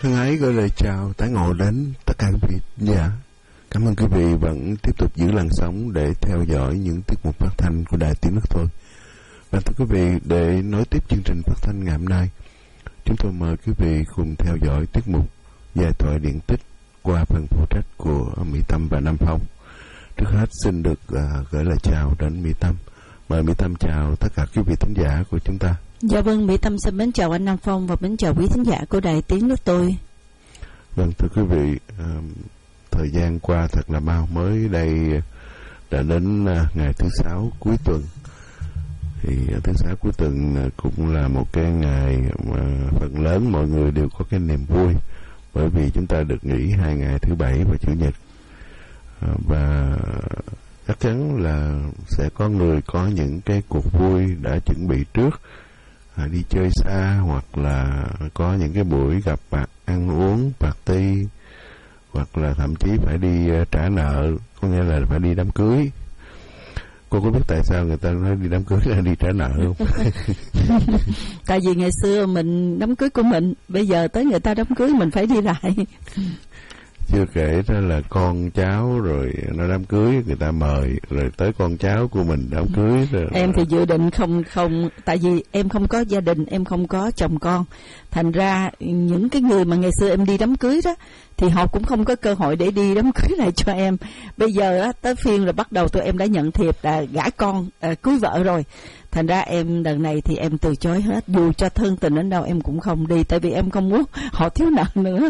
Thân ái gửi lời chào tái ngộ đến tất cả quý vị. Dạ, cảm ơn quý vị vẫn tiếp tục giữ làn sóng để theo dõi những tiết mục phát thanh của Đài Tiếng Nước Thôi. Và thưa quý vị, để nối tiếp chương trình phát thanh ngày hôm nay, chúng tôi mời quý vị cùng theo dõi tiết mục Giai thoại điện tích qua phần phụ trách của Mỹ Tâm và Nam Phong. Trước hết xin được gửi lời chào đến Mỹ Tâm. Mời Mỹ Tâm chào tất cả quý vị thính giả của chúng ta. Dạ vâng, Mỹ Tâm xin mến chào anh Nam Phong và mến chào quý thính giả của Đài Tiếng Nước Tôi. Vâng, thưa quý vị, thời gian qua thật là mau, mới đây đã đến ngày thứ Sáu cuối tuần. Thì thứ Sáu cuối tuần cũng là một cái ngày mà phần lớn mọi người đều có cái niềm vui, bởi vì chúng ta được nghỉ 2 ngày thứ Bảy và Chủ nhật. Và chắc chắn là sẽ có người có những cái cuộc vui đã chuẩn bị trước, đi chơi xa, hoặc là có những cái buổi gặp mặt ăn uống, party, hoặc là thậm chí phải đi trả nợ, có nghĩa là phải đi đám cưới. Cô có biết tại sao người ta nói đi đám cưới là đi trả nợ không? Tại vì ngày xưa mình đám cưới của mình, bây giờ tới người ta đám cưới mình phải đi lại. Chưa kể đó là con cháu rồi nó đám cưới người ta mời, rồi tới con cháu của mình đám cưới rồi. Em thì dự định không, tại vì em không có gia đình, em không có chồng con, thành ra những cái người mà ngày xưa em đi đám cưới đó thì họ cũng không có cơ hội để đi đám cưới này cho em. Bây giờ á, tới phiên rồi bắt đầu tụi em đã nhận thiệp là gả con, cưới vợ rồi. Thành ra em lần này thì em từ chối hết, dù cho thân tình đến đâu em cũng không đi, tại vì em không muốn họ thiếu nợ nữa.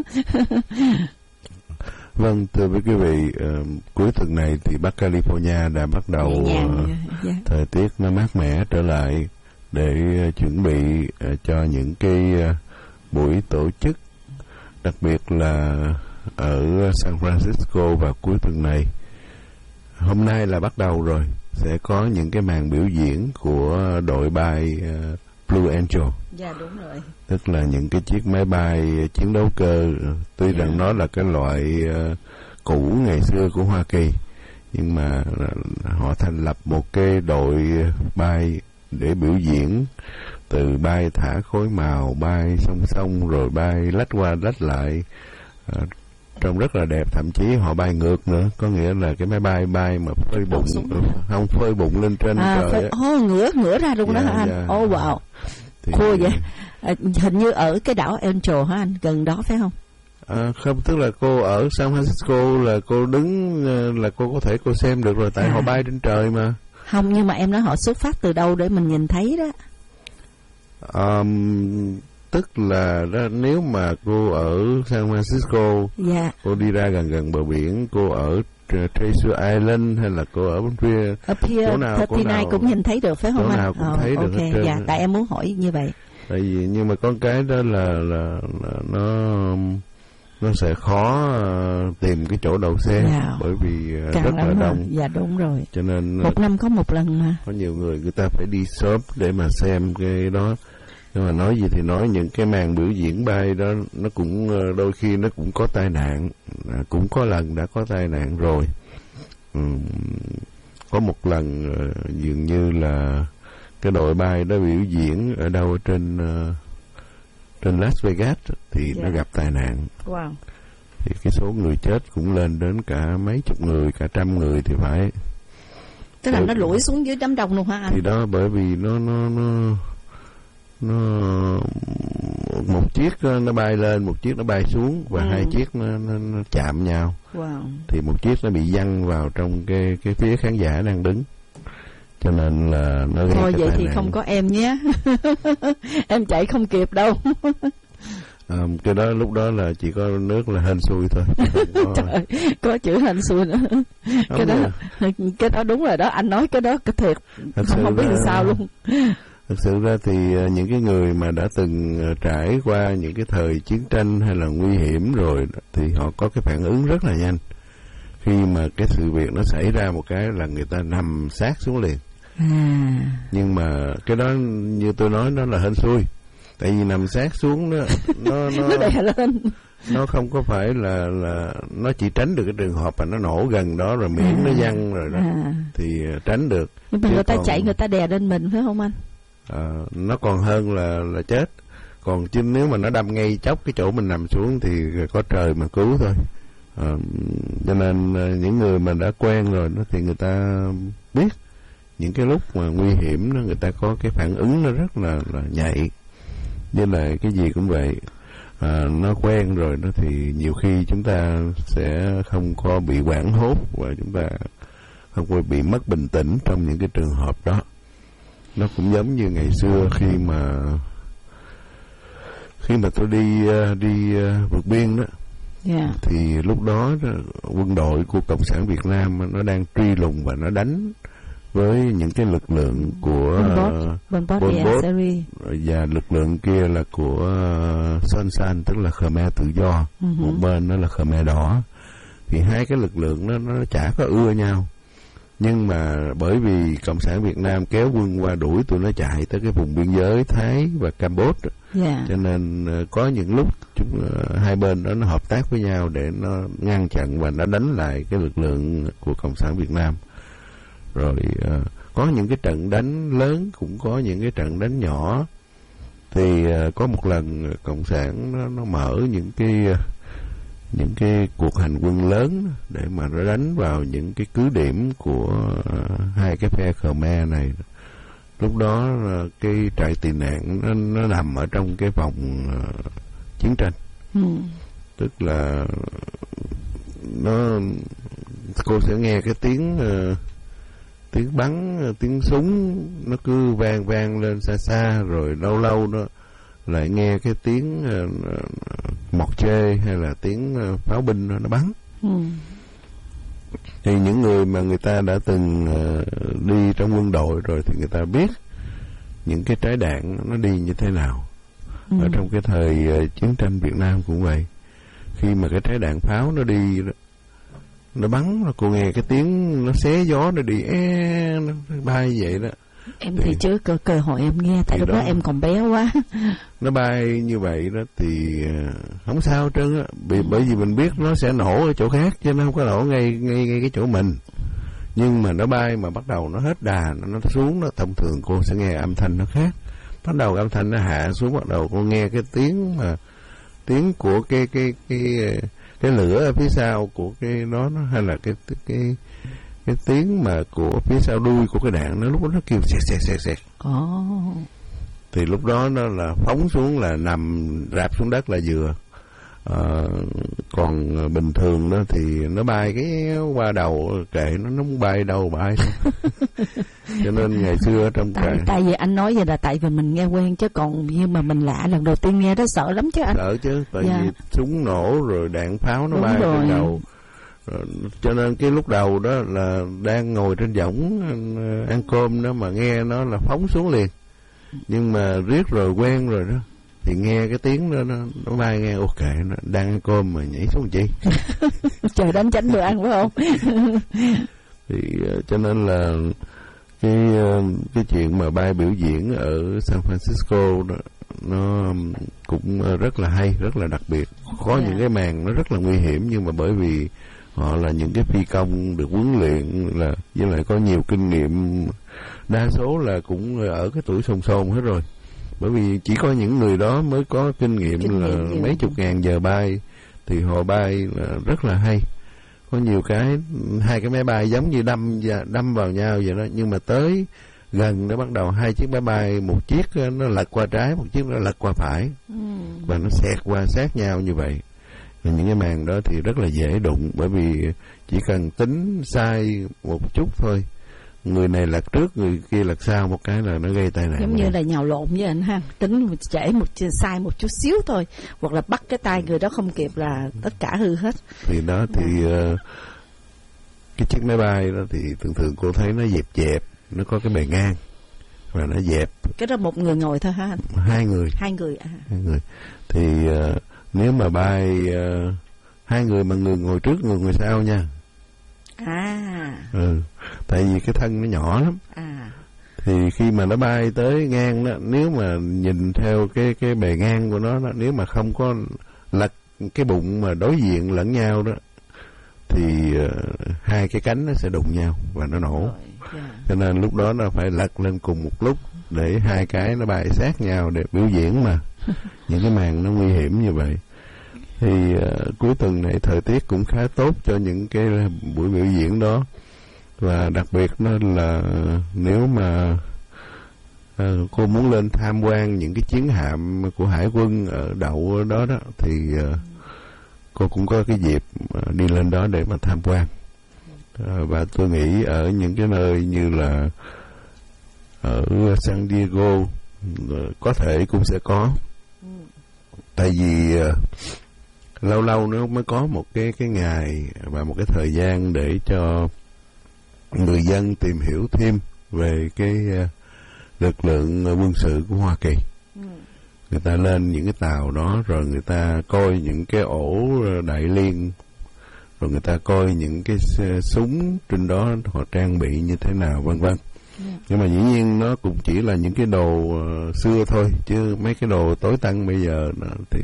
Vâng, thưa với quý vị, cuối tuần này thì Bắc California đã bắt đầu thời tiết nó mát mẻ trở lại để chuẩn bị cho những cái buổi tổ chức, đặc biệt là ở San Francisco vào cuối tuần này. Hôm nay là bắt đầu rồi, sẽ có những cái màn biểu diễn của đội bay Blue Angel. Dạ đúng rồi. Tức là những cái chiếc máy bay chiến đấu cơ, tuy rằng nó là cái loại cũ ngày xưa của Hoa Kỳ, nhưng mà họ thành lập một cái đội bay để biểu diễn, từ bay thả khối màu, bay song song, rồi bay lách qua lách lại, trông rất là đẹp. Thậm chí họ bay ngược nữa, có nghĩa là cái máy bay mà phơi bụng, không phơi bụng lên trên trời. Ngửa ra luôn đó hả anh? Wow. Cool vậy. Hình như ở cái đảo Angel hả anh, gần đó phải không? Không, tức là cô ở San Francisco là cô đứng là cô có thể cô xem được rồi, tại họ bay trên trời mà. Không, nhưng mà em nói họ xuất phát từ đâu để mình nhìn thấy đó. Tức là đó, nếu mà cô ở San Francisco, cô đi ra gần bờ biển, cô ở Treasure Island hay là cô ở bên phía chỗ nào 39 cũng nhìn thấy được phải không anh? Chỗ nào cũng thấy được hết trơn. Dạ, tại em muốn hỏi như vậy. Tại vì nhưng mà con cái đó là nó sẽ khó tìm cái chỗ đậu xe, bởi vì rất là đông. Dạ đúng rồi. Cho nên một năm có một lần mà. Có nhiều người ta phải đi sớm để mà xem cái đó. Nhưng mà nói gì thì nói, những cái màn biểu diễn bay đó nó cũng đôi khi nó cũng có tai nạn, cũng có lần đã có tai nạn rồi. Có một lần dường như là cái đội bay đó biểu diễn ở đâu trên Las Vegas thì nó gặp tai nạn. Wow. Thì cái số người chết cũng lên đến cả mấy chục người, cả 100 người thì phải. Tức là nó lủi xuống dưới đám đông luôn hả anh? Thì đó, bởi vì nó một chiếc nó bay lên, một chiếc nó bay xuống, và hai chiếc nó chạm nhau. Wow. Thì một chiếc nó bị văng vào trong cái phía khán giả đang đứng, cho nên là nó gây. Thôi vậy thì nạn. Không có em nhé. Em chạy không kịp đâu. Cái đó lúc đó là chỉ có nước là hên xui thôi. Trời, có chữ hên xui nữa. Cái đó đúng rồi đó, anh nói cái đó cái thiệt không biết làm sao luôn. Thực sự ra thì những cái người mà đã từng trải qua những cái thời chiến tranh hay là nguy hiểm rồi thì họ có cái phản ứng rất là nhanh. Khi mà cái sự việc nó xảy ra một cái là người ta nằm sát xuống liền. Nhưng mà cái đó như tôi nói nó là hên xui. Tại vì nằm sát xuống nó đè lên. Nó không có phải là nó chỉ tránh được cái trường hợp mà nó nổ gần đó rồi miệng nó văng rồi đó thì tránh được. Nhưng mà người ta chạy người ta đè lên mình phải không anh? Nó còn hơn là chết. Còn chứ nếu mà nó đâm ngay chốc cái chỗ mình nằm xuống thì có trời mà cứu thôi. Cho nên những người mà đã quen rồi đó thì người ta biết những cái lúc mà nguy hiểm đó, người ta có cái phản ứng nó rất là nhạy. Với lại cái gì cũng vậy, nó quen rồi đó thì nhiều khi chúng ta sẽ không có bị hoảng hốt và chúng ta không có bị mất bình tĩnh trong những cái trường hợp đó. Nó cũng giống như ngày xưa khi mà tôi đi vượt biên đó. Thì lúc đó quân đội của Cộng sản Việt Nam nó đang truy lùng và nó đánh với những cái lực lượng của Pol Pot và lực lượng kia là của Son San, tức là Khmer tự do, một bên đó là Khmer đỏ. Thì hai cái lực lượng nó chả có ưa nhau, nhưng mà bởi vì Cộng sản Việt Nam kéo quân qua đuổi tụi nó chạy tới cái vùng biên giới Thái và Campuchia, cho nên có những lúc hai bên đó nó hợp tác với nhau để nó ngăn chặn và nó đánh lại cái lực lượng của Cộng sản Việt Nam. Rồi có những cái trận đánh lớn, cũng có những cái trận đánh nhỏ. Thì có một lần Cộng sản nó mở những cái cuộc hành quân lớn để mà nó đánh vào những cái cứ điểm của hai cái phe Khmer này. Lúc đó cái trại tị nạn nó nằm ở trong cái vòng chiến tranh. Tức là cô sẽ nghe cái tiếng bắn, tiếng súng nó cứ vang lên xa xa, rồi lâu lâu nó lại nghe cái tiếng mọt chê hay là tiếng pháo binh nó bắn. Thì những người mà người ta đã từng đi trong quân đội rồi thì người ta biết những cái trái đạn nó đi như thế nào. Ở trong cái thời chiến tranh Việt Nam cũng vậy. Khi mà cái trái đạn pháo nó đi, nó bắn, cô nghe cái tiếng nó xé gió, nó đi nó bay vậy đó. Em thì chưa có cơ hội em nghe, tại lúc đó em còn bé quá. Nó bay như vậy đó thì không sao hết trơn á, bởi vì mình biết nó sẽ nổ ở chỗ khác chứ nó không có nổ ngay cái chỗ mình. Nhưng mà nó bay mà bắt đầu nó hết đà, nó xuống, nó thông thường cô sẽ nghe âm thanh nó khác. Bắt đầu âm thanh nó hạ xuống, bắt đầu cô nghe cái tiếng của cái lửa ở phía sau của cái nó hay là cái tiếng mà của phía sau đuôi của cái đạn, nó lúc đó nó kêu xẹt. Thì lúc đó nó là phóng xuống là nằm rạp xuống đất là vừa. Còn bình thường đó thì nó bay cái qua đầu kệ nó muốn bay đâu bay. Cho nên ngày xưa trong tại vì anh nói vậy là tại vì mình nghe quen, chứ còn nhưng mà mình lạ lần đầu tiên nghe đó sợ lắm chứ anh. Sợ chứ, tại vì súng nổ rồi đạn pháo nó bay trên đầu. Cho nên cái lúc đầu đó là đang ngồi trên võng ăn cơm đó mà nghe nó là phóng xuống liền. Nhưng mà riết rồi quen rồi đó thì nghe cái tiếng đó nó bay, nghe ok, nó đang ăn cơm mà nhảy xuống chi. Trời đánh tránh đồ ăn phải không? Thì cho nên là cái chuyện mà bay biểu diễn ở San Francisco đó, nó cũng rất là hay, rất là đặc biệt. Có những cái màn nó rất là nguy hiểm, nhưng mà bởi vì họ là những cái phi công được huấn luyện là với lại có nhiều kinh nghiệm, đa số là cũng ở cái tuổi xôn hết rồi. Bởi vì chỉ có những người đó mới có kinh nghiệm là mấy chục ngàn giờ bay, thì họ bay là rất là hay. Có nhiều cái hai cái máy bay giống như đâm vào nhau vậy đó, nhưng mà tới gần nó bắt đầu hai chiếc máy bay, một chiếc nó lật qua trái, một chiếc nó lật qua phải, và nó xẹt qua sát nhau như vậy. Và những cái màn đó thì rất là dễ đụng, bởi vì chỉ cần tính sai một chút thôi, người này lật trước, người kia lật sau một cái là nó gây tai nạn. Giống như là nhào lộn với anh ha, tính trễ sai một chút xíu thôi, hoặc là bắt cái tay người đó không kịp là tất cả hư hết. Thì đó thì cái chiếc máy bay đó thì thường cô thấy nó dẹp, nó có cái bề ngang và nó dẹp. Cái đó một người ngồi thôi ha anh? Hai người. Hai người. Thì nếu mà bay hai người mà người ngồi trước, người ngồi sau nha. Tại vì cái thân nó nhỏ lắm. Thì khi mà nó bay tới ngang đó, nếu mà nhìn theo cái bề ngang của nó đó, nếu mà không có lật cái bụng mà đối diện lẫn nhau đó, thì hai cái cánh nó sẽ đụng nhau và nó nổ. Cho nên lúc đó nó phải lật lên cùng một lúc để hai cái nó bay sát nhau để biểu diễn mà. Những cái màn nó nguy hiểm như vậy. Thì cuối tuần này thời tiết cũng khá tốt cho những cái buổi biểu diễn đó. Và đặc biệt đó là nếu mà cô muốn lên tham quan những cái chiến hạm của hải quân ở đậu ở đó đó, thì cô cũng có cái dịp đi lên đó để mà tham quan. Và tôi nghĩ ở những cái nơi như là ở San Diego có thể cũng sẽ có. Tại vì lâu lâu nó mới có một cái ngày và một cái thời gian để cho người dân tìm hiểu thêm về cái lực lượng quân sự của Hoa Kỳ. Người ta lên những cái tàu đó rồi người ta coi những cái ổ đại liên, rồi người ta coi những cái súng trên đó họ trang bị như thế nào, vân vân. Nhưng mà dĩ nhiên nó cũng chỉ là những cái đồ xưa thôi, chứ mấy cái đồ tối tân bây giờ thì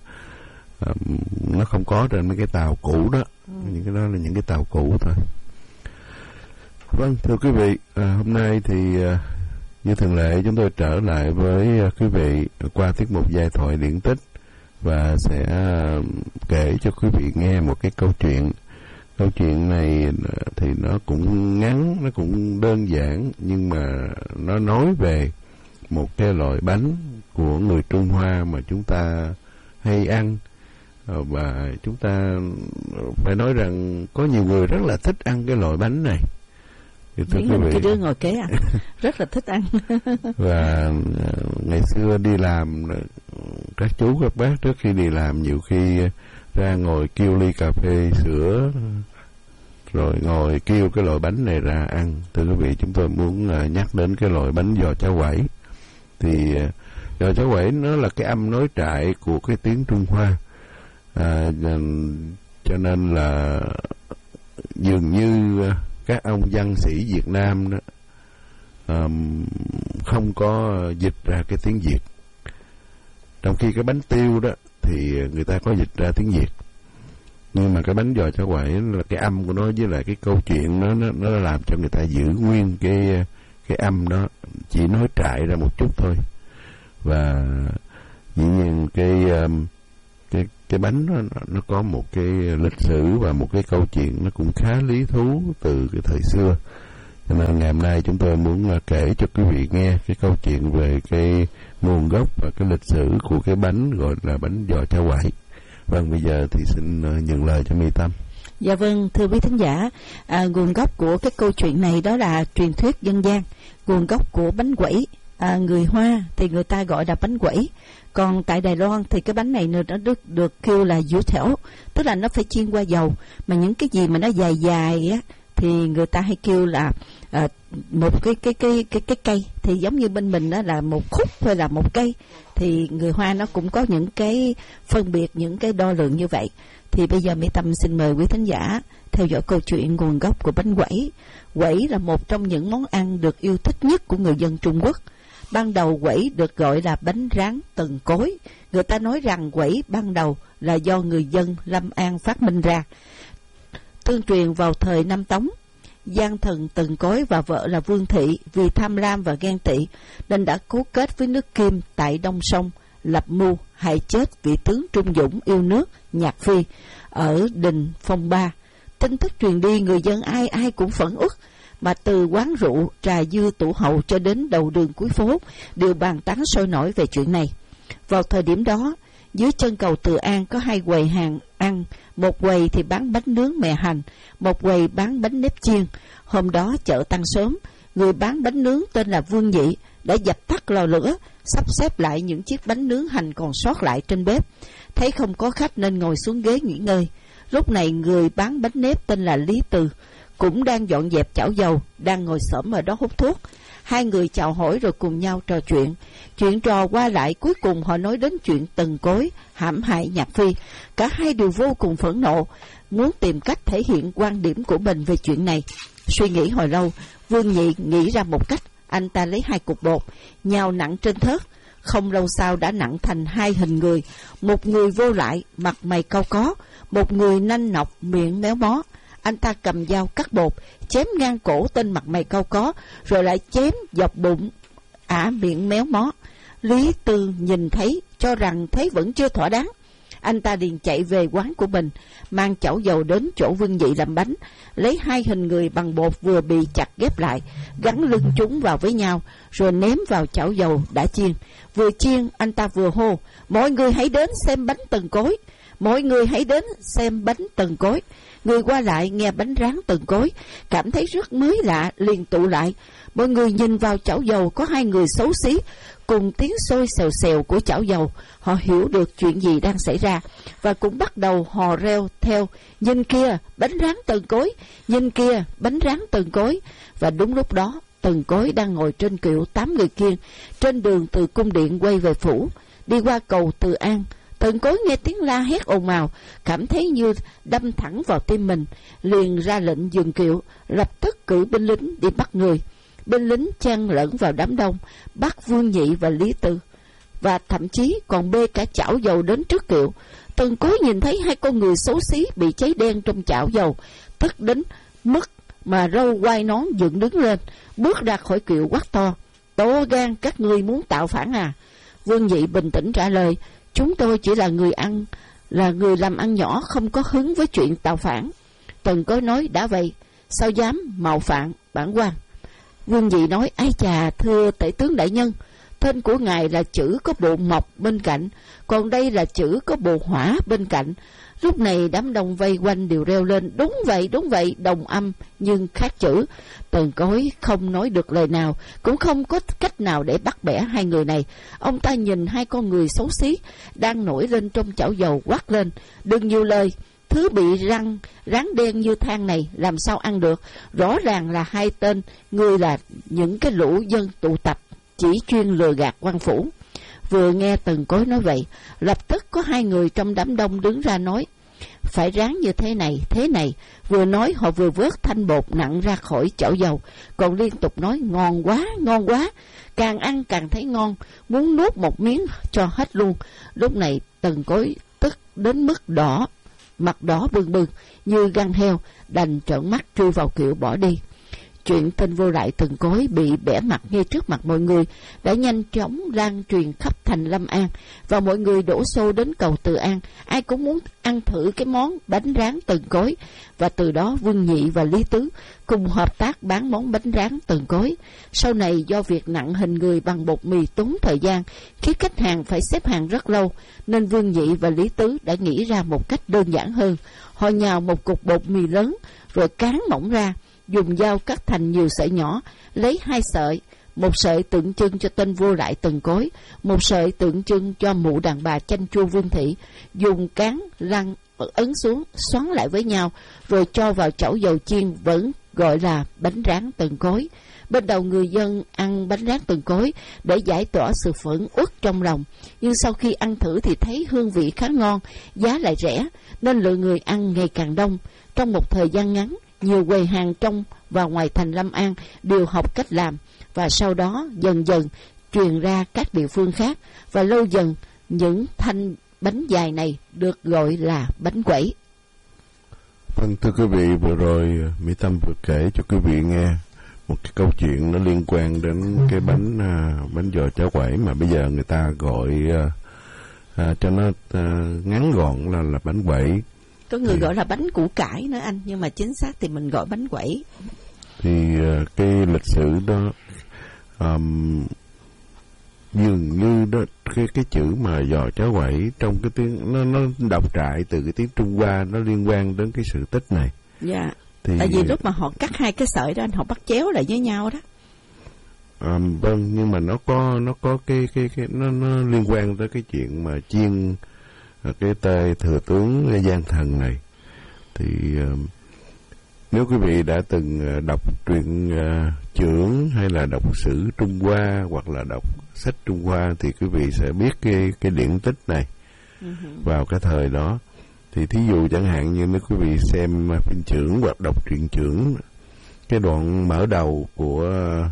nó không có trên mấy cái tàu cũ đó. Những cái đó là những cái tàu cũ thôi. Vâng, thưa quý vị, hôm nay thì như thường lệ chúng tôi trở lại với quý vị qua tiết mục giai thoại điển tích và sẽ kể cho quý vị nghe một cái câu chuyện. Câu chuyện này thì nó cũng ngắn, nó cũng đơn giản, nhưng mà nó nói về một cái loại bánh của người Trung Hoa mà chúng ta hay ăn. Và chúng ta phải nói rằng có nhiều người rất là thích ăn cái loại bánh này. Những cái đứa ngồi kế rất là thích ăn. Và ngày xưa đi làm, các chú các bác trước khi đi làm nhiều khi ra ngồi kêu ly cà phê sữa, rồi ngồi kêu cái loại bánh này ra ăn. Thưa quý vị, chúng tôi muốn nhắc đến cái loại bánh giò cháo quẩy. Thì giò cháo quẩy nó là cái âm nối trại của cái tiếng Trung Hoa. Cho nên là dường như các ông văn sĩ Việt Nam đó không có dịch ra cái tiếng Việt, trong khi cái bánh tiêu đó thì người ta có dịch ra tiếng Việt. Nhưng mà cái bánh giò cháo quẩy là cái âm của nó với lại cái câu chuyện nó làm cho người ta giữ nguyên cái âm đó, chỉ nói trại ra một chút thôi. Và dĩ nhiên cái bánh nó có một cái lịch sử và một cái câu chuyện nó cũng khá lý thú từ cái thời xưa. Cho nên ngày hôm nay chúng tôi muốn kể cho quý vị nghe cái câu chuyện về cái nguồn gốc và cái lịch sử của cái bánh gọi là bánh giò cháo quẩy. Vâng, bây giờ thì xin nhận lời cho My Tâm. Dạ vâng, thưa quý thính giả, nguồn gốc của cái câu chuyện này đó là truyền thuyết dân gian. Nguồn gốc của bánh quẩy, người Hoa thì người ta gọi là bánh quẩy. Còn tại Đài Loan thì cái bánh này nó được kêu là dũ thẻo, tức là nó phải chiên qua dầu. Mà những cái gì mà nó dài dài á thì người ta hay kêu là một cái cây, thì giống như bên mình đó là một khúc hay là một cây. Thì người Hoa nó cũng có những cái phân biệt, những cái đo lường như vậy. Thì bây giờ Mỹ Tâm xin mời quý thính giả theo dõi câu chuyện nguồn gốc của bánh quẩy. Quẩy là một trong những món ăn được yêu thích nhất của người dân Trung Quốc. Ban đầu quẩy được gọi là bánh rán Tần Cối. Người ta nói rằng quẩy ban đầu là do người dân Lâm An phát minh ra. Tương truyền vào thời Nam Tống, gian thần Tần Cối và vợ là Vương Thị vì tham lam và ghen tị nên đã cấu kết với nước Kim tại Đông Sông, lập mưu hại chết vị tướng trung dũng yêu nước Nhạc Phi ở đình Phong Ba. Tin tức truyền đi, người dân ai ai cũng phẫn uất, mà từ quán rượu trà dư tủ hậu cho đến đầu đường cuối phố đều bàn tán sôi nổi về chuyện này. Vào thời điểm đó, dưới chân cầu Từ An có hai quầy hàng ăn, một quầy thì bán bánh nướng mè hành, một quầy bán bánh nếp chiên. Hôm đó chợ tăng sớm, người bán bánh nướng tên là Vương Nhị đã dập tắt lò lửa, sắp xếp lại những chiếc bánh nướng hành còn sót lại trên bếp. Thấy không có khách nên ngồi xuống ghế nghỉ ngơi. Lúc này người bán bánh nếp tên là Lý Từ cũng đang dọn dẹp chảo dầu, đang ngồi xổm ở đó hút thuốc. Hai người chào hỏi rồi cùng nhau trò chuyện. Chuyện trò qua lại, cuối cùng họ nói đến chuyện Tần Cối hãm hại Nhạc Phi. Cả hai đều vô cùng phẫn nộ, muốn tìm cách thể hiện quan điểm của mình về chuyện này. Suy nghĩ hồi lâu, Vương Nhị nghĩ ra một cách. Anh ta lấy hai cục bột nhào nặng trên thớt, không lâu sau đã nặng thành hai hình người. Một người vô lại, mặt mày cau có, một người nanh nọc, miệng méo mó. Anh ta cầm dao cắt bột, chém ngang cổ tên mặt mày cau có, rồi lại chém dọc bụng ả miệng méo mó. Lý Tư nhìn thấy, cho rằng thế vẫn chưa thỏa đáng. Anh ta liền chạy về quán của mình, mang chảo dầu đến chỗ Vương Dị làm bánh, lấy 2 hình người bằng bột vừa bị chặt ghép lại, gắn lưng chúng vào với nhau, rồi ném vào chảo dầu đã chiên. Vừa chiên, anh ta vừa hô: mọi người hãy đến xem bánh từng cối, mọi người hãy đến xem bánh từng cối. Người qua lại nghe bánh rán từng cối, cảm thấy rất mới lạ, liền tụ lại. Mọi người nhìn vào chảo dầu có 2 người xấu xí, cùng tiếng sôi xèo xèo của chảo dầu. Họ hiểu được chuyện gì đang xảy ra, và cũng bắt đầu hò reo theo: nhìn kia, bánh rán từng cối, nhìn kia, bánh rán từng cối. Và đúng lúc đó, từng cối đang ngồi trên kiệu 8 người kia, trên đường từ cung điện quay về phủ, đi qua cầu Từ An. Từng cối nghe tiếng la hét ồn ào, cảm thấy như đâm thẳng vào tim mình, liền ra lệnh dừng kiệu, lập tức cử binh lính đi bắt người. Binh lính chen lẫn vào đám đông, bắt Vương Nhị và Lý Tư, và thậm chí còn bê cả chảo dầu đến trước kiệu. Từng cối nhìn thấy 2 con người xấu xí bị cháy đen trong chảo dầu, tức đến mức mà râu quai nón dựng đứng lên, bước ra khỏi kiệu quát to: to gan, các ngươi muốn tạo phản à? Vương Nhị bình tĩnh trả lời: chúng tôi chỉ là người làm ăn nhỏ, không có hứng với chuyện tạo phản. Từng cối nói: đã vậy, sao dám mạo phạm bản quan? Vương Dị nói: ái chà, thưa tể tướng đại nhân, tên của ngài là chữ có bộ mộc bên cạnh, còn đây là chữ có bộ hỏa bên cạnh. Lúc này đám đông vây quanh đều reo lên: đúng vậy, đồng âm nhưng khác chữ. Từng cối không nói được lời nào, cũng không có cách nào để bắt bẻ 2 người này. Ông ta nhìn 2 con người xấu xí đang nổi lên trong chảo dầu, quát lên: đừng nhiều lời, thứ bị rán đen như than này làm sao ăn được? Rõ ràng là 2 tên ngươi là những cái lũ dân tụ tập chỉ chuyên lừa gạt quan phủ. Vừa nghe Từng cối nói vậy, lập tức có 2 người trong đám đông đứng ra nói: phải rán như thế này. Vừa nói họ vừa vớt thanh bột nặng ra khỏi chảo dầu, còn liên tục nói: ngon quá, càng ăn càng thấy ngon, muốn nuốt một miếng cho hết luôn. Lúc này Từng cối tức đến mức mặt đỏ bừng bừng như gan heo, đành trợn mắt chui vào kiệu bỏ đi. Chuyện tên vô lại Từng cối bị bẻ mặt ngay trước mặt mọi người đã nhanh chóng lan truyền khắp thành Lâm An, và mọi người đổ xô đến cầu Từ An, ai cũng muốn ăn thử cái món bánh rán Từng cối. Và từ đó Vương Nhị và Lý Tứ cùng hợp tác bán món bánh rán Từng cối. Sau này do việc nặng hình người bằng bột mì tốn thời gian, khiến khách hàng phải xếp hàng rất lâu, nên Vương Nhị và Lý Tứ đã nghĩ ra một cách đơn giản hơn. Họ nhào một cục bột mì lớn rồi cán mỏng ra, dùng dao cắt thành nhiều sợi nhỏ, lấy 2 sợi, một sợi tượng trưng cho tên vô lại Từng cối, một sợi tượng trưng cho mụ đàn bà chanh chua Vương Thị, dùng cán răng ấn xuống, xoắn lại với nhau, rồi cho vào chảo dầu chiên, vẫn gọi là bánh rán Từng cối. Bên đầu người dân ăn bánh rán Từng cối để giải tỏa sự phẫn uất trong lòng, nhưng sau khi ăn thử thì thấy hương vị khá ngon, giá lại rẻ, nên lượng người ăn ngày càng đông. Trong một thời gian ngắn, nhiều quầy hàng trong và ngoài thành Lâm An đều học cách làm, và sau đó dần dần truyền ra các địa phương khác, và lâu dần những thanh bánh dài này được gọi là bánh quẩy. Vâng, thưa quý vị, vừa rồi Mỹ Tâm vừa kể cho quý vị nghe một cái câu chuyện nó liên quan đến cái bánh giò cháo quẩy mà bây giờ người ta gọi cho nó ngắn gọn là bánh quẩy. Có người gọi là bánh củ cải nữa anh, nhưng mà chính xác thì mình gọi bánh quẩy. Thì cái lịch sử đó dường như đó cái chữ mà giò cháo quẩy trong cái tiếng nó đọc trại từ cái tiếng Trung Hoa, nó liên quan đến cái sự tích này. Dạ. Tại vì lúc mà họ cắt 2 cái sợi đó anh, họ bắt chéo lại với nhau đó. Vâng, nhưng mà nó có cái nó liên quan tới cái chuyện mà chiên cái tay thừa tướng Giang Thần này. Thì nếu quý vị đã từng đọc truyện chưởng hay là đọc sử Trung Hoa hoặc là đọc sách Trung Hoa thì quý vị sẽ biết cái điển tích này vào cái thời đó. Thì thí dụ chẳng hạn như nếu quý vị xem phim chưởng hoặc đọc truyện chưởng, cái đoạn mở đầu của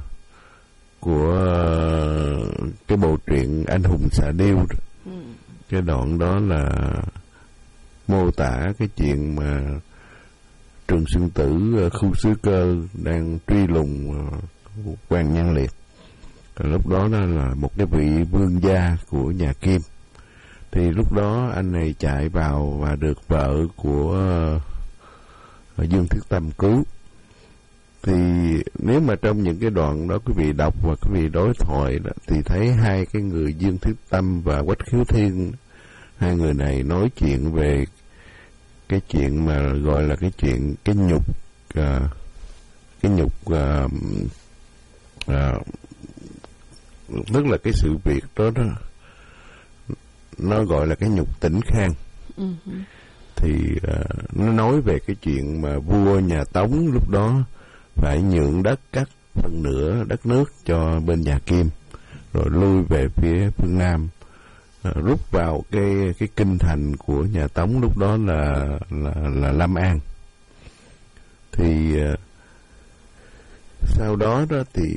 cái bộ truyện Anh Hùng Xạ Điêu, cái đoạn đó là mô tả cái chuyện mà Trường Xuân Tử Khu Xứ Cơ đang truy lùng Hoàng Nhan Liệt. Lúc đó nó là một cái vị vương gia của nhà Kim. Thì lúc đó anh này chạy vào và được vợ của Dương Thiết Tâm cứu. Thì nếu mà trong những cái đoạn đó quý vị đọc và quý vị đối thoại đó, thì thấy hai cái người Dương Thiết Tâm và Quách Khiếu Thiên, hai người này nói chuyện về cái chuyện mà gọi là cái chuyện cái nhục tức là cái sự việc đó nó gọi là cái nhục Tỉnh Khang. Thì nó nói về cái chuyện mà vua nhà Tống lúc đó phải nhượng đất cắt phần nửa đất nước cho bên nhà Kim, rồi lui về phía phương Nam, rút vào cái kinh thành của nhà Tống lúc đó là Lâm An. Thì sau đó thì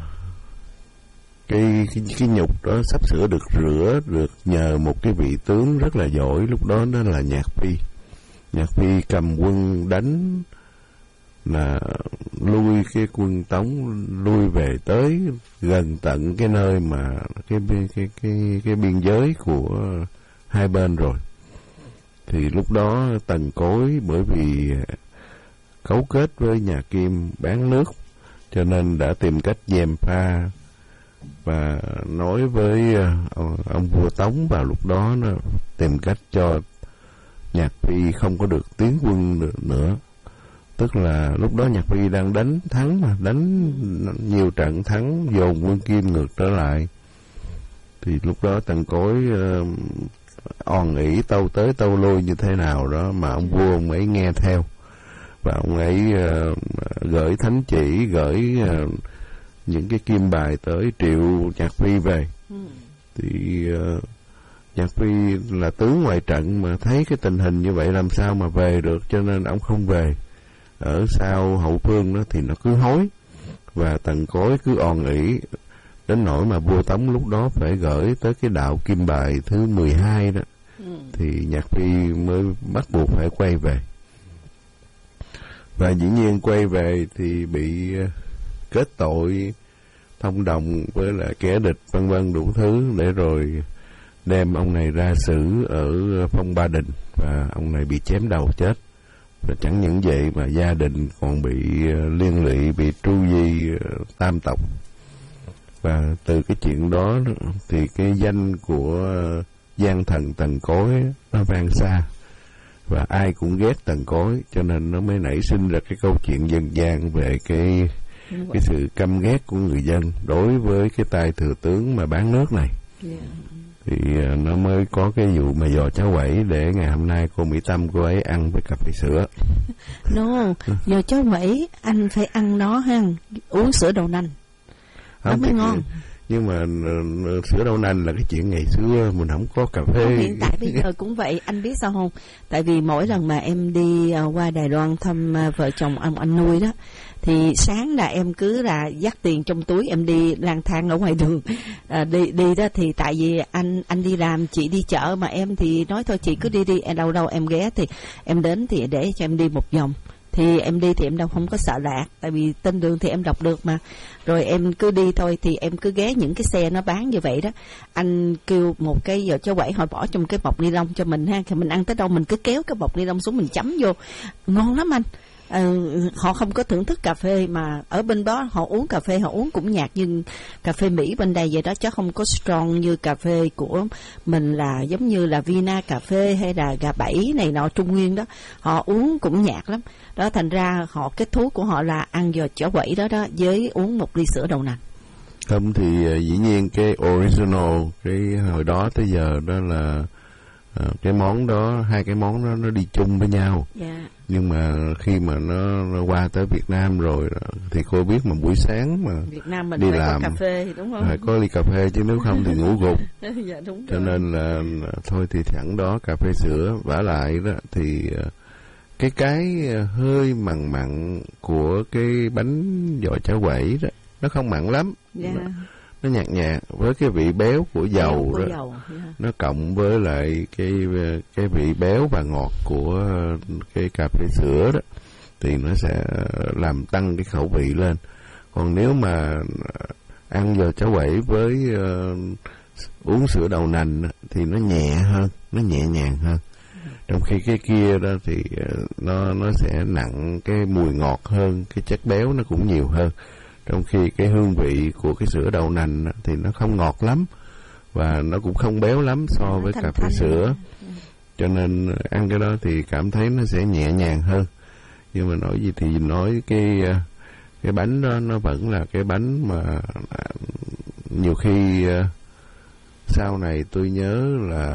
cái nhục đó sắp sửa được rửa được nhờ một cái vị tướng rất là giỏi lúc đó, đó là Nhạc Phi. Nhạc Phi cầm quân đánh là lui cái quân Tống lui về tới gần tận cái nơi mà cái biên giới của hai bên rồi. Thì lúc đó Tần Cối bởi vì cấu kết với nhà Kim bán nước, cho nên đã tìm cách gièm pha và nói với ông vua Tống vào lúc đó, nó tìm cách cho Nhạc Phi không có được tiến quân nữa. Tức là lúc đó Nhạc Phi đang đánh thắng mà, đánh nhiều trận thắng, dồn quân Kim ngược trở lại. Thì lúc đó Tần Cối òn ỉ tâu tới tâu lui như thế nào đó mà ông vua ông ấy nghe theo, và ông ấy gửi thánh chỉ, gửi những cái kim bài tới triệu Nhạc Phi về. Thì Nhạc Phi là tướng ngoại trận mà thấy cái tình hình như vậy làm sao mà về được, cho nên ông không về. Ở sau hậu phương đó thì nó cứ hối, và Tần Cối cứ òn ỉ đến nỗi mà vua Tống lúc đó phải gửi tới cái đạo kim bài thứ 12 đó. Thì Nhạc Phi mới bắt buộc phải quay về. Và dĩ nhiên quay về thì bị kết tội thông đồng với lại kẻ địch vân vân đủ thứ, để rồi đem ông này ra xử ở Phong Ba Đình, và ông này bị chém đầu chết. Và chẳng những vậy mà gia đình còn bị liên lụy, bị tru di tam tộc. Và từ cái chuyện đó thì cái danh của gian thần Tần Cối nó vang xa, và ai cũng ghét Tần Cối, cho nên nó mới nảy sinh ra cái câu chuyện dân gian về cái sự căm ghét của người dân đối với cái tay thừa tướng mà bán nước này. Thì nó mới có cái vụ mà giò cháo quẩy để ngày hôm nay cô Mỹ Tâm cô ấy ăn với cà phê sữa. Giò cháo quẩy anh phải ăn nó ha, uống sữa đậu nành nó mới ngon. Nhưng mà sữa đậu nành là cái chuyện ngày xưa, mình không có cà phê. Hiện tại bây giờ cũng vậy, anh biết sao không? Tại vì mỗi lần mà em đi qua Đài Loan thăm vợ chồng ông anh nuôi đó, thì sáng là em cứ là dắt tiền trong túi em đi lang thang ở ngoài đường đi đó. Thì tại vì anh đi làm, chị đi chợ, mà em thì nói thôi chị cứ đi đâu đâu em ghé thì em đến thì để cho em đi một vòng. Thì em đi thì em đâu không có sợ lạc, tại vì tên đường thì em đọc được mà. Rồi em cứ đi thôi, thì em cứ ghé những cái xe nó bán như vậy đó. Anh kêu một cái giò cháo quẩy, họ bỏ trong cái bọc ni lông cho mình ha, thì mình ăn tới đâu mình cứ kéo cái bọc ni lông xuống mình chấm vô, ngon lắm anh. Họ không có thưởng thức cà phê, mà ở bên đó họ uống cà phê, họ uống cũng nhạt như cà phê Mỹ bên đây vậy đó, chứ không có strong như cà phê của mình, là giống như là Vina cà phê hay là gà bảy này nọ Trung Nguyên đó, họ uống cũng nhạt lắm đó. Thành ra họ cái thú của họ là ăn giò cháo quẩy đó với uống một ly sữa đậu nành. Không thì dĩ nhiên cái original cái hồi đó tới giờ đó là cái món đó, hai cái món đó nó đi chung với nhau. Nhưng mà khi mà nó qua tới Việt Nam rồi thì cô biết mà buổi sáng mà Việt Nam mình đi phải làm có cà phê đúng không? Phải có ly cà phê chứ nếu không thì ngủ gục. Dạ, đúng cho rồi. Nên là thôi thì sẵn đó cà phê sữa. Vả lại đó thì cái hơi mặn mặn của cái bánh giò cháo quẩy đó nó không mặn lắm. Nó nhạt nhạt với cái vị béo của dầu đó. Nó cộng với lại cái vị béo và ngọt của cái cà phê sữa đó thì nó sẽ làm tăng cái khẩu vị lên. Còn nếu mà ăn giò cháo quẩy với uống sữa đậu nành thì nó nhẹ hơn, nó nhẹ nhàng hơn. Trong khi cái kia đó thì nó sẽ nặng cái mùi ngọt hơn, cái chất béo nó cũng nhiều hơn. Trong khi cái hương vị của cái sữa đậu nành thì nó không ngọt lắm và nó cũng không béo lắm so với cà phê sữa. Cho nên ăn cái đó thì cảm thấy nó sẽ nhẹ nhàng hơn. Nhưng mà nói gì thì nói cái bánh đó nó vẫn là cái bánh mà nhiều khi sau này tôi nhớ là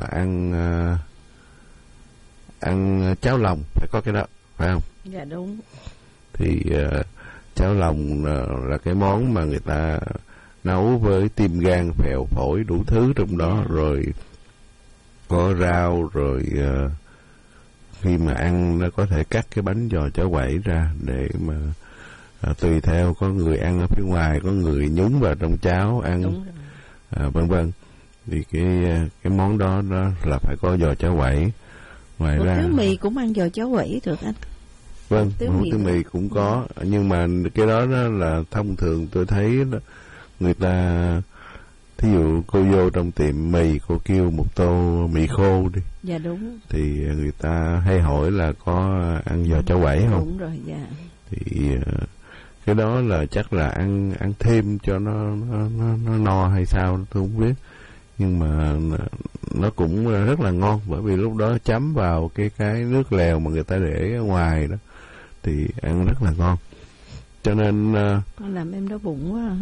ăn cháo lòng phải có cái đó, phải không? Dạ đúng. Thì cháo lòng là cái món mà người ta nấu với tim gan, phèo, phổi, đủ thứ trong đó, rồi có rau, rồi khi mà ăn nó có thể cắt cái bánh giò cháo quẩy ra để mà tùy theo, có người ăn ở phía ngoài, có người nhúng vào trong cháo ăn, vân vân. Thì cái món đó là phải có giò cháo quẩy. Ngoài ra tiếu mì cũng ăn giò cháo quẩy được anh. Vâng, tiếu mì cũng có, nhưng mà cái đó là thông thường tôi thấy đó, người ta thí dụ cô vô trong tiệm mì, cô kêu một tô mì khô đi. Dạ đúng. Thì người ta hay hỏi là có ăn giò cháo quẩy không? Đúng rồi, dạ. Thì cái đó là chắc là ăn thêm cho nó no hay sao tôi không biết. Nhưng mà nó cũng rất là ngon, bởi vì lúc đó chấm vào cái nước lèo mà người ta để ở ngoài đó thì ăn rất là ngon. Cho nên làm em đói bụng quá.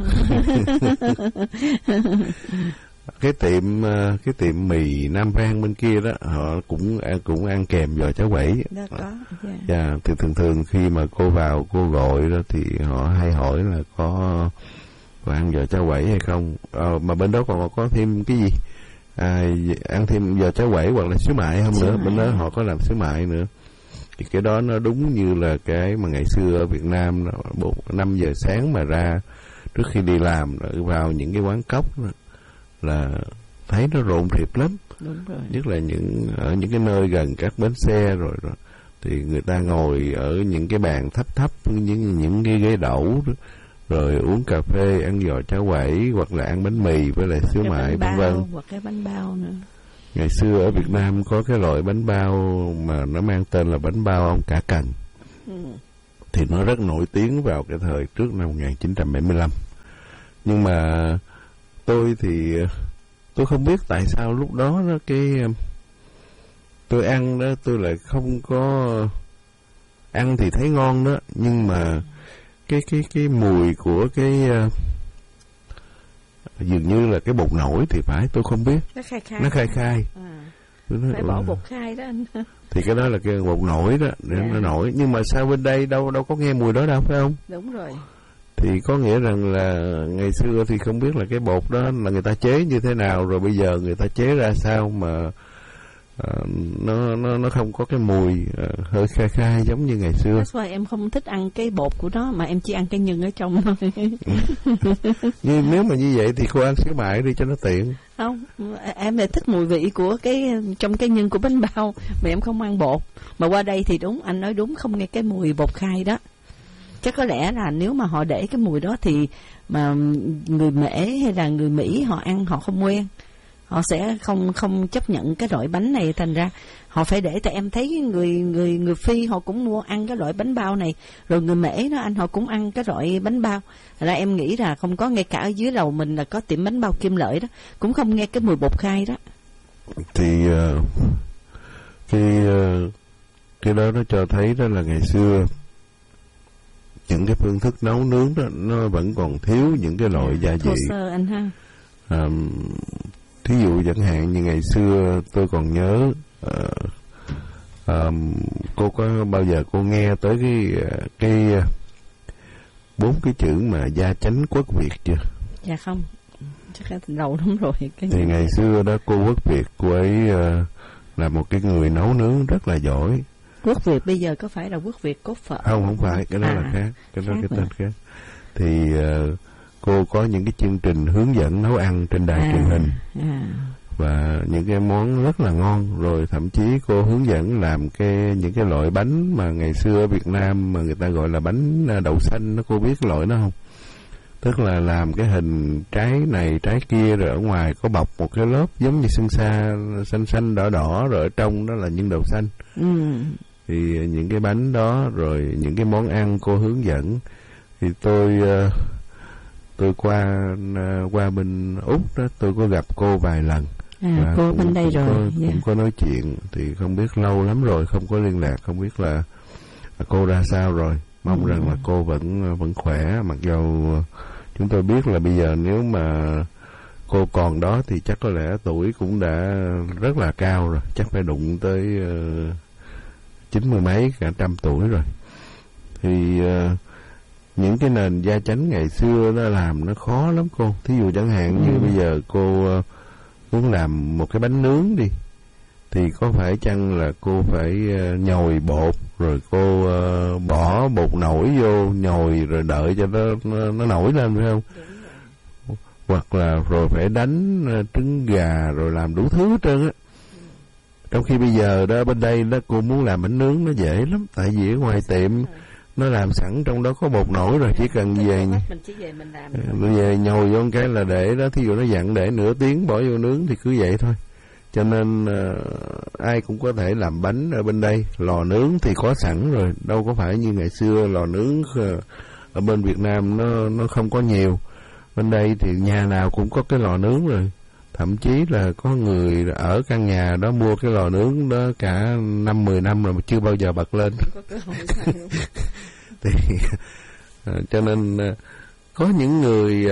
cái tiệm mì Nam Vang bên kia đó, họ cũng ăn kèm giò cháo quẩy. Đó có. Dạ, thì thường khi mà cô vào cô gọi đó thì họ hay hỏi là có ăn giò cháo quẩy hay không. Mà bên đó còn có thêm cái gì? Ăn thêm giò cháo quẩy hoặc là xíu mại không nữa. Bên đó họ có làm xíu mại nữa. Thì cái đó nó đúng như là cái mà ngày xưa ở Việt Nam 5 giờ sáng mà ra trước khi đi làm vào những cái quán cóc đó, là thấy nó rộn rịp lắm. Đúng rồi. Nhất là ở những cái nơi gần các bến xe rồi thì người ta ngồi ở những cái bàn thấp những cái ghế đẩu đó, rồi uống cà phê, ăn giò cháo quẩy hoặc là ăn bánh mì với lại xíu mại vân vân. Hoặc cái bánh bao nữa. Ngày xưa ở Việt Nam có cái loại bánh bao mà nó mang tên là bánh bao ông Cả Cần. Thì nó rất nổi tiếng vào cái thời trước năm 1975. Nhưng mà tôi không biết tại sao lúc đó tôi ăn đó, tôi lại không có ăn thì thấy ngon đó, nhưng mà cái mùi của dường như là cái bột nổi thì phải, tôi không biết. Nó khai. Phải bỏ bột khai đó anh. Thì cái đó là cái bột nổi đó để nó nổi, nhưng mà sao bên đây đâu có nghe mùi đó đâu, phải không? Đúng rồi. Thì có nghĩa rằng là ngày xưa thì không biết là cái bột đó là người ta chế như thế nào, rồi bây giờ người ta chế ra sao mà nó không có cái mùi hơi khai giống như ngày xưa. That's why em không thích ăn cái bột của nó, mà em chỉ ăn cái nhân ở trong thôi. Nhưng nếu mà như vậy thì cô ăn xíu mại đi cho nó tiện. Không, em lại thích mùi vị của trong cái nhân của bánh bao, mà em không ăn bột. Mà qua đây thì đúng, anh nói đúng, không nghe cái mùi bột khai đó. Chắc có lẽ là nếu mà họ để cái mùi đó thì mà người Mễ hay là người Mỹ họ ăn họ không quen, họ sẽ không chấp nhận cái loại bánh này, thành ra họ phải để. Tại em thấy người Phi họ cũng mua ăn cái loại bánh bao này, rồi người Mễ nó anh họ cũng ăn cái loại bánh bao. Thành ra em nghĩ là không có, ngay cả ở dưới lầu mình là có tiệm bánh bao Kim Lợi đó, cũng không nghe cái mùi bột khai đó. Thì cái đó nó cho thấy đó là ngày xưa những cái phương thức nấu nướng đó nó vẫn còn thiếu những cái loại gia vị thô sơ anh ha. Thí dụ chẳng hạn như ngày xưa tôi còn nhớ, cô có bao giờ cô nghe tới cái 4 cái chữ mà gia chánh quốc Việt chưa? Dạ không, chắc là đầu lắm rồi. Thì ngày xưa đó cô Quốc Việt, cô ấy là một cái người nấu nướng rất là giỏi. Quốc Việt bây giờ có phải là Quốc Việt cốt phở? Không phải, cái đó là khác, cái đó cái tên khác. Thì cô có những cái chương trình hướng dẫn nấu ăn trên đài truyền hình, và những cái món rất là ngon. Rồi thậm chí cô hướng dẫn làm những cái loại bánh mà ngày xưa ở Việt Nam mà người ta gọi là bánh đậu xanh đó, cô biết loại đó không? tức là làm cái hình trái này trái kia, rồi ở ngoài có bọc một cái lớp giống như sưng sa xanh xanh đỏ đỏ, rồi ở trong đó là nhân đậu xanh. Thì những cái bánh đó rồi những cái món ăn cô hướng dẫn, thì tôi qua bên Úc đó, tôi có gặp cô vài lần. Và cô bên đây rồi cũng có nói chuyện, thì không biết lâu lắm rồi không có liên lạc, không biết là cô ra sao rồi. Mong rằng là cô vẫn khỏe, mặc dầu chúng tôi biết là bây giờ nếu mà cô còn đó thì chắc có lẽ tuổi cũng đã rất là cao rồi, chắc phải đụng tới 90 mấy, cả 100 tuổi rồi. Thì những cái nền da chánh ngày xưa nó làm nó khó lắm cô. Thí dụ chẳng hạn như bây giờ cô muốn làm một cái bánh nướng đi, thì có phải chăng là cô phải nhồi bột, rồi cô bỏ bột nổi vô nhồi rồi đợi cho nó nổi lên, phải không? Hoặc là rồi phải đánh trứng gà rồi làm đủ thứ hết trơn á. Trong khi bây giờ đó bên đây đó, cô muốn làm bánh nướng nó dễ lắm, tại vì ở ngoài tiệm nó làm sẵn trong đó có bột nổi rồi, chỉ cần về nhồi vô cái là để đó. Thí dụ nó dặn để nửa tiếng bỏ vô nướng thì cứ vậy thôi. Cho nên ai cũng có thể làm bánh ở bên đây. Lò nướng thì có sẵn rồi, đâu có phải như ngày xưa lò nướng ở bên Việt Nam nó không có nhiều. Bên đây thì nhà nào cũng có cái lò nướng rồi. Thậm chí là có người ở căn nhà đó mua cái lò nướng đó cả 5-10 năm rồi mà chưa bao giờ bật lên. Thì cho nên có những người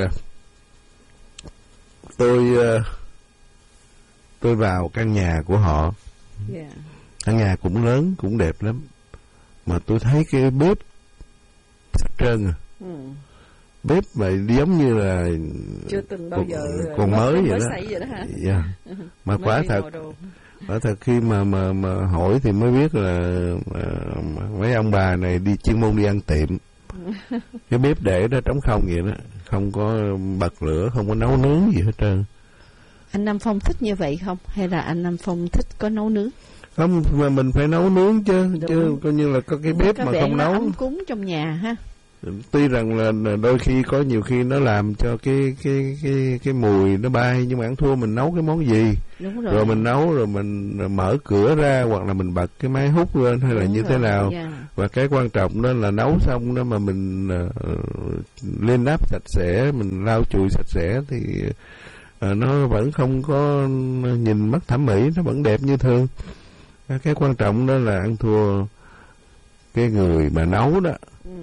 tôi vào căn nhà của họ, căn nhà cũng lớn cũng đẹp lắm, mà tôi thấy cái bếp sạch trơn à. Bếp mà giống như là chưa từng bao giờ còn mới vậy đó. Vậy đó hả? Yeah. Mà quả thật khi mà hỏi thì mới biết là mấy ông bà này chuyên môn đi ăn tiệm. Cái bếp để đó trống không vậy đó, không có bật lửa, không có nấu nướng gì hết trơn. Anh Nam Phong thích như vậy không? Hay là anh Nam Phong thích có nấu nướng? Không, mà mình phải nấu nướng chứ coi như là có cái bếp mà không nấu. Ấm cúng trong nhà ha. Tuy rằng là đôi khi có nhiều khi nó làm cho cái mùi nó bay, nhưng mà ăn thua mình nấu cái món gì. Rồi mình nấu rồi mình mở cửa ra, hoặc là mình bật cái máy hút lên, hay là như thế nào. Và cái quan trọng đó là nấu xong đó mà mình lên nắp sạch sẽ, mình lau chùi sạch sẽ thì nó vẫn không có nhìn mất thẩm mỹ, nó vẫn đẹp như thường. Cái quan trọng đó là ăn thua cái người mà nấu đó.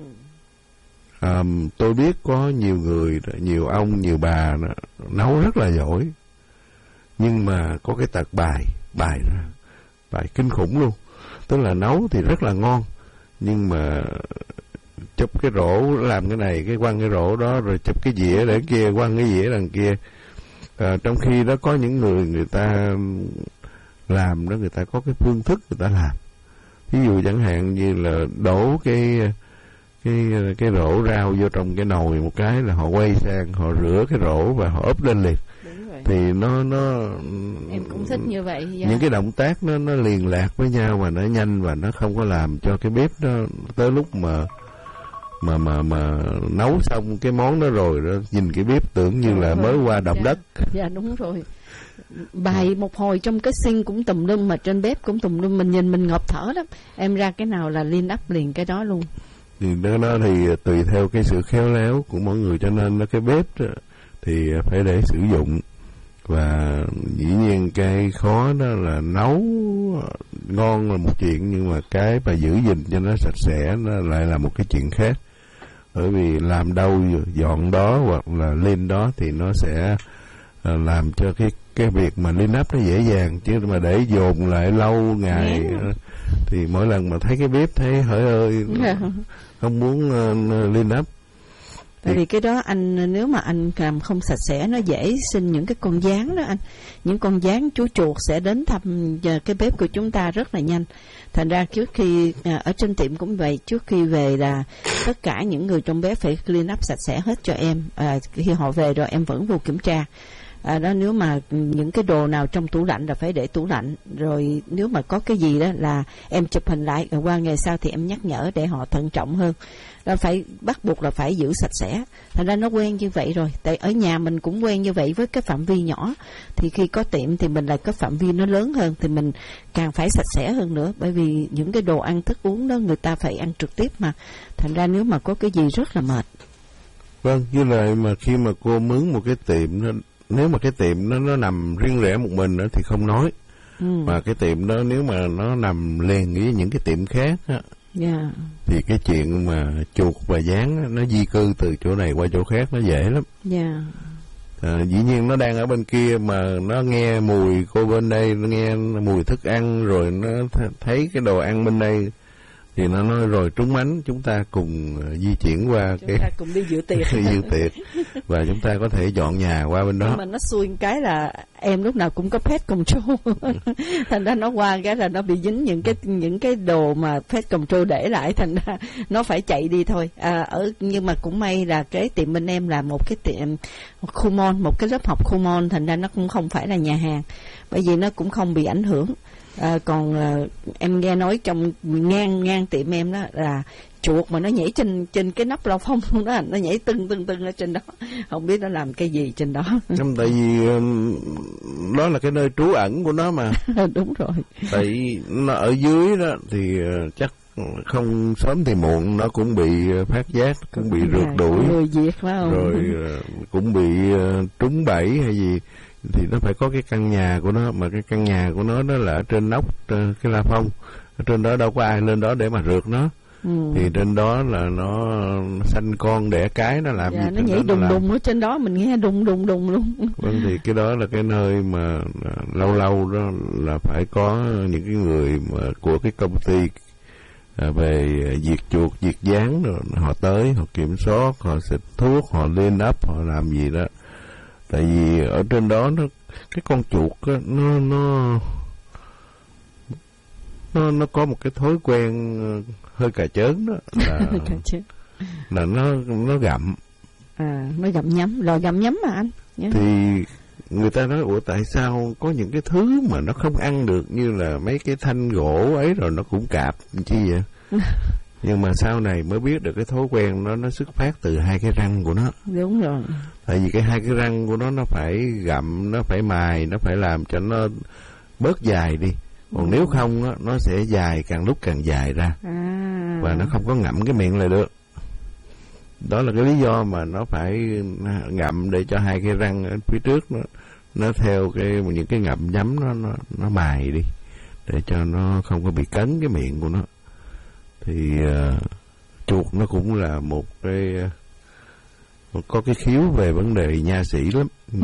Tôi biết có nhiều người, nhiều ông, nhiều bà nấu rất là giỏi, nhưng mà có cái tật bài kinh khủng luôn. Tức là nấu thì rất là ngon, nhưng mà chụp cái rổ làm cái này, cái quăng cái rổ đó, rồi chụp cái dĩa để kia, quăng cái dĩa đằng kia. Trong khi đó có những người ta làm đó, người ta có cái phương thức người ta làm. Ví dụ chẳng hạn như là đổ cái rổ rau vô trong cái nồi một cái là họ quay sang, họ rửa cái rổ và họ úp lên liền. Thì nó em cũng thích như vậy. Những cái động tác nó liền lạc với nhau và nó nhanh, và nó không có làm cho cái bếp đó tới lúc mà nấu xong cái món đó rồi đó, nhìn cái bếp tưởng như là mới qua động đất. Dạ đúng rồi. Bài một hồi trong cái xinh cũng tùm lum, mà trên bếp cũng tùm lum, mình nhìn mình ngộp thở lắm. Em ra cái nào là liên ấp liền cái đó luôn. Thì đó thì tùy theo cái sự khéo léo của mỗi người, cho nên cái bếp thì phải để sử dụng. Và dĩ nhiên cái khó đó là nấu ngon là một chuyện, nhưng mà cái mà giữ gìn cho nó sạch sẽ nó lại là một cái chuyện khác. Bởi vì làm đâu dọn đó hoặc là lên đó thì nó sẽ làm cho cái việc mà lên ấp nó dễ dàng, chứ mà để dồn lại lâu ngày thì mỗi lần mà thấy cái bếp thấy hỡi ơi, không muốn lên ấp. Tại vì cái đó anh, nếu mà anh làm không sạch sẽ, nó dễ sinh những cái con gián đó anh. Những con gián chú chuột sẽ đến thăm cái bếp của chúng ta rất là nhanh. Thành ra trước khi ở trên tiệm cũng vậy, trước khi về là tất cả những người trong bếp phải clean up sạch sẽ hết cho em. Khi họ về rồi em vẫn vô kiểm tra. Đó, nếu mà những cái đồ nào trong tủ lạnh là phải để tủ lạnh, rồi nếu mà có cái gì đó là em chụp hình lại, rồi qua ngày sau thì em nhắc nhở để họ thận trọng hơn. Đó, phải bắt buộc là phải giữ sạch sẽ. Thành ra nó quen như vậy rồi. Tại ở nhà mình cũng quen như vậy với cái phạm vi nhỏ, thì khi có tiệm thì mình lại có phạm vi nó lớn hơn, thì mình càng phải sạch sẽ hơn nữa. Bởi vì những cái đồ ăn thức uống đó người ta phải ăn trực tiếp mà. Thành ra nếu mà có cái gì rất là mệt. Vâng, với lại mà khi mà cô mướn một cái tiệm, nếu mà cái tiệm nó nằm riêng rẽ một mình đó thì không nói. Mà cái tiệm đó nếu mà nó nằm liền với những cái tiệm khác á, thì cái chuyện mà chuột và gián nó di cư từ chỗ này qua chỗ khác nó dễ lắm. Dĩ nhiên nó đang ở bên kia mà nó nghe mùi cô bên đây, nó nghe mùi thức ăn, rồi nó thấy cái đồ ăn bên đây thì nó nói rồi trúng mánh, chúng ta cùng di chuyển qua chúng ta cùng đi dự tiệc dự tiệc, và chúng ta có thể dọn nhà qua bên đó. Nhưng mà nó xui một cái là em lúc nào cũng có pet control thành ra nó qua cái là nó bị dính những cái đồ mà pet control để lại, thành ra nó phải chạy đi thôi. Nhưng mà cũng may là cái tiệm bên em là một cái tiệm khu mall, một cái lớp học khu mall, thành ra nó cũng không phải là nhà hàng, bởi vì nó cũng không bị ảnh hưởng. Còn em nghe nói trong ngang tiệm em đó là chuột mà nó nhảy trên cái nắp lao phong luôn đó, nó nhảy tưng ở trên đó, không biết nó làm cái gì trên đó. Tại vì đó là cái nơi trú ẩn của nó mà. Đúng rồi. Tại nó ở dưới đó thì chắc không sớm thì muộn nó cũng bị phát giác, cũng bị rượt đuổi, người Việt phải không? Rồi cũng bị trúng bẫy hay gì. Thì nó phải có cái căn nhà của nó, mà cái căn nhà của nó đó là ở trên nóc cái la phong, ở trên đó đâu có ai lên đó để mà rượt nó. Thì trên đó là nó sanh con đẻ cái, nó làm gì nó nhảy đùng ở trên đó, mình nghe đùng luôn. Vâng, thì cái đó là cái nơi mà lâu đó là phải có những cái người mà của cái công ty về diệt chuột diệt gián, rồi họ tới, họ kiểm soát, họ xịt thuốc, họ lên ấp, họ làm gì đó. Tại vì ở trên đó cái con chuột á, nó có một cái thói quen hơi cà chớn đó, là nó gặm. Nó gặm nhấm, rồi gặm nhấm mà anh. Thì người ta nói ủa tại sao có những cái thứ mà nó không ăn được, như là mấy cái thanh gỗ ấy rồi nó cũng cạp chi vậy. Nhưng mà sau này mới biết được cái thói quen nó xuất phát từ hai cái răng của nó. Đúng rồi. Tại vì hai cái răng của nó phải gặm, nó phải mài, nó phải làm cho nó bớt dài đi. Còn nếu không á, nó sẽ dài, càng lúc càng dài ra. Và nó không có ngậm cái miệng lại được. Đó là cái lý do mà nó phải ngậm để cho hai cái răng ở phía trước nó theo những cái ngậm nhấm nó mài đi, để cho nó không có bị cấn cái miệng của nó. Thì chuột nó cũng là một cái có cái khiếu về vấn đề nha sĩ lắm.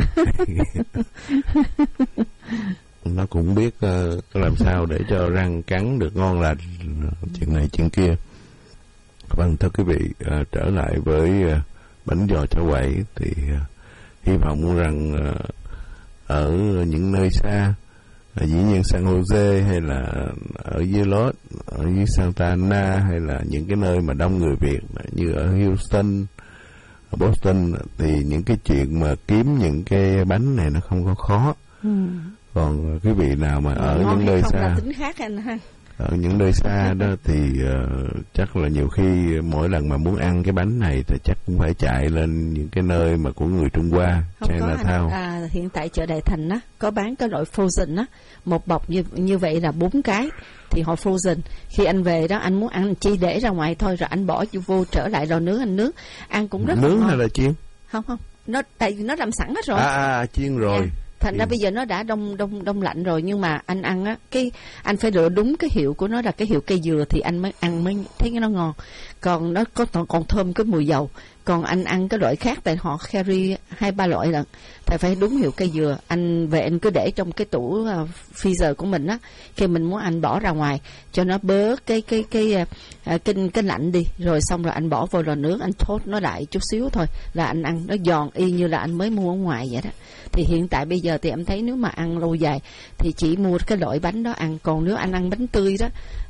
Nó cũng biết làm sao để cho răng cắn được ngon lành, chuyện này chuyện kia. Vâng, thưa quý vị, trở lại với bánh giò chảo quậy thì hy vọng rằng ở những nơi xa, dĩ nhiên San Jose hay là ở dưới ở dưới Santa Ana, hay là những cái nơi mà đông người Việt như ở Houston, ở Boston, thì những cái chuyện mà kiếm những cái bánh này nó không có khó. Còn quý vị nào mà ở những nơi xa, tính khác anh ha. Ở những nơi xa đó thì chắc là nhiều khi mỗi lần mà muốn ăn cái bánh này thì chắc cũng phải chạy lên những cái nơi mà của người Trung Hoa, Chinatown. Hiện tại chợ Đại Thành á có bán cái loại frozen á, một bọc như vậy là 4 cái thì họ frozen. Khi anh về đó anh muốn ăn chỉ để ra ngoài thôi, rồi anh bỏ vô trở lại rồi nướng, anh nướng ăn cũng rất nướng ngon. Hay là chiên? Không, nó tại vì nó làm sẵn hết rồi. Chiên rồi. Thành ra bây giờ nó đã đông lạnh rồi, nhưng mà anh ăn á, anh phải lựa đúng cái hiệu của nó, là cái hiệu cây dừa thì anh mới ăn mới thấy nó ngon. Còn nó còn thơm cái mùi dầu. Còn anh ăn cái loại khác, tại họ carry 2-3 loại lận, thì phải đúng hiệu cây dừa. Anh về anh cứ để trong cái tủ freezer của mình á, khi mình muốn anh bỏ ra ngoài cho nó bớt cái lạnh đi, rồi xong rồi anh bỏ vô lò nướng, anh thốt nó lại chút xíu thôi là anh ăn, nó giòn y như là anh mới mua ở ngoài vậy đó. Thì hiện tại bây giờ thì em thấy nếu mà ăn lâu dài thì chỉ mua cái loại bánh đó ăn. Còn nếu anh ăn bánh tươi đó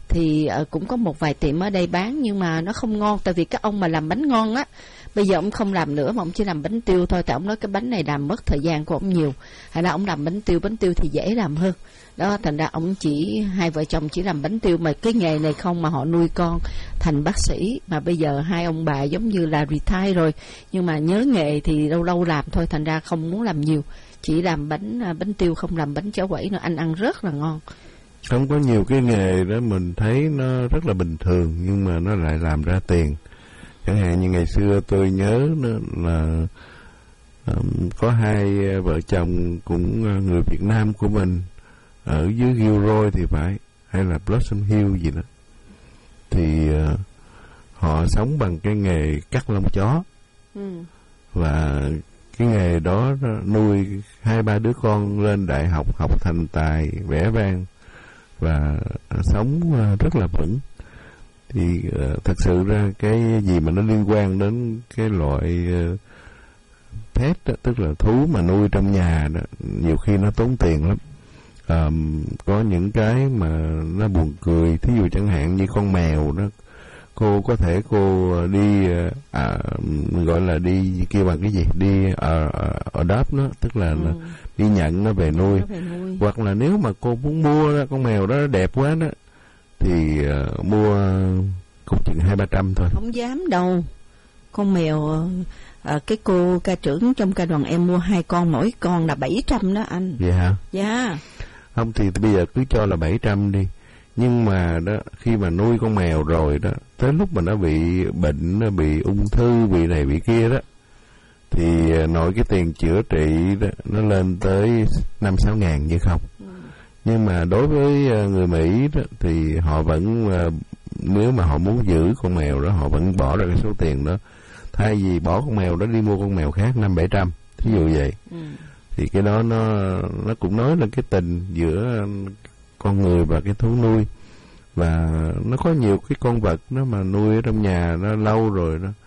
thì cũng có một vài tiệm ở đây bán, nhưng mà nó không ngon. Tại vì cái ông mà làm bánh ngon á, bây giờ ông không làm nữa mà ông chỉ làm bánh tiêu thôi. Tại ông nói cái bánh này làm mất thời gian của ông nhiều, hay là ông làm bánh tiêu thì dễ làm hơn đó. Thành ra ông hai vợ chồng chỉ làm bánh tiêu. Mà cái nghề này không mà họ nuôi con thành bác sĩ, mà bây giờ hai ông bà giống như là retire rồi, nhưng mà nhớ nghề thì lâu lâu làm thôi. Thành ra không muốn làm nhiều, chỉ làm bánh tiêu, không làm bánh cháo quẩy nữa. Anh ăn rất là ngon. Không có nhiều cái nghề đó mình thấy nó rất là bình thường nhưng mà nó lại làm ra tiền. Chẳng hạn như ngày xưa tôi nhớ là có hai vợ chồng cũng người Việt Nam của mình ở dưới Gilroy thì phải, hay là Blossom Hill gì đó, thì họ sống bằng cái nghề cắt lông chó. Và cái nghề đó nuôi 2-3 đứa con lên đại học, học thành tài, vẻ vang và sống rất là vững. Thì thật sự ra cái gì mà nó liên quan đến cái loại pet đó, tức là thú mà nuôi trong nhà đó, nhiều khi nó tốn tiền lắm. Có những cái mà nó buồn cười, thí dụ chẳng hạn như con mèo đó, cô có thể đi gọi là đi kia bằng cái gì, đi adopt nó, tức là đi nhận nó về nuôi. Hoặc là nếu mà cô muốn mua đó, con mèo đó đẹp quá đó, thì mua cũng chừng 200-300 thôi. Không dám đâu. Con mèo cái cô ca trưởng trong ca đoàn em mua 2 con, mỗi con là 700 đó anh. Vậy hả? Dạ. Không thì bây giờ cứ cho là 700 đi. Nhưng mà đó, khi mà nuôi con mèo rồi đó, tới lúc mà nó bị bệnh, nó bị ung thư, bị này bị kia đó, thì nội cái tiền chữa trị đó, nó lên tới 5-6 ngàn như không. Nhưng mà đối với người Mỹ đó, thì họ vẫn nếu mà họ muốn giữ con mèo đó, họ vẫn bỏ ra cái số tiền đó. Thay vì bỏ con mèo đó đi mua con mèo khác 500-700, ví dụ vậy. Thì cái đó nó cũng nói là cái tình giữa con người và cái thú nuôi. Và nó có nhiều cái con vật nó mà nuôi ở trong nhà nó lâu rồi đó,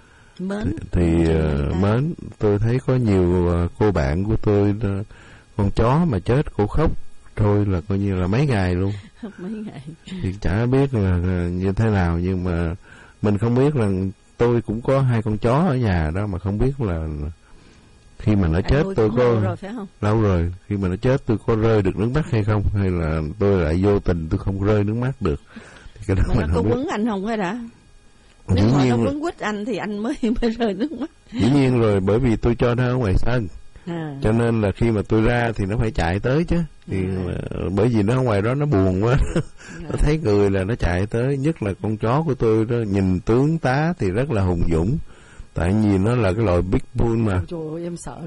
mến. Tôi thấy có nhiều cô bạn của tôi đó, con chó mà chết cô khóc thôi là coi như là mấy ngày luôn. Mấy ngày thì chả biết là như thế nào, nhưng mà mình không biết là tôi cũng có 2 con chó ở nhà đó, mà không biết là khi mà nó chết tôi có lâu rồi, phải không? Lâu rồi, khi mà nó chết tôi có rơi được nước mắt hay không, hay là tôi lại vô tình tôi không rơi nước mắt được. Thì cái đó mà mình nó có không biết. quấn anh không hay đã? Nếu mà nó quấn quýt anh thì anh mới rơi nước mắt. Dĩ nhiên rồi, bởi vì tôi cho nó ở ngoài sân. Cho nên là khi mà tôi ra thì nó phải chạy tới chứ. Thì bởi vì nó ở ngoài đó nó buồn quá. Nó thấy người là nó chạy tới. Nhất là con chó của tôi đó, nhìn tướng tá thì rất là hùng dũng. Tại vì nó là cái loại Big Bull mà. Trời ơi, em sợ